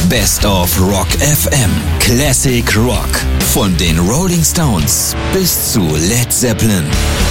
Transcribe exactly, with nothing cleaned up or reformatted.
Best of Rock F M. Classic Rock. Von den Rolling Stones bis zu Led Zeppelin.